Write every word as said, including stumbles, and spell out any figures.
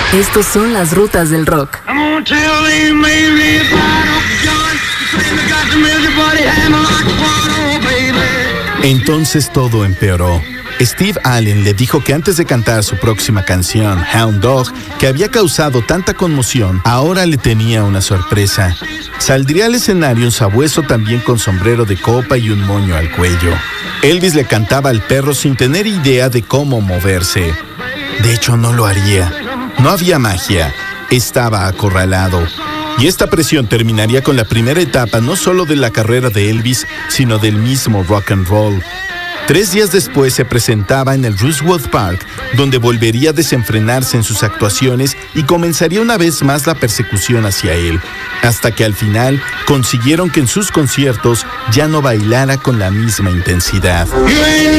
Estos son las rutas del rock. Entonces todo empeoró. Steve Allen le dijo que antes de cantar su próxima canción, Hound Dog, que había causado tanta conmoción, ahora le tenía una sorpresa. Saldría al escenario un sabueso también con sombrero de copa y un moño al cuello. Elvis le cantaba al perro sin tener idea de cómo moverse. De hecho, no lo haría. No había magia. Estaba acorralado. Y esta presión terminaría con la primera etapa no solo de la carrera de Elvis, sino del mismo rock and roll. Tres días después se presentaba en el Roosevelt Park, donde volvería a desenfrenarse en sus actuaciones y comenzaría una vez más la persecución hacia él, hasta que al final consiguieron que en sus conciertos ya no bailara con la misma intensidad.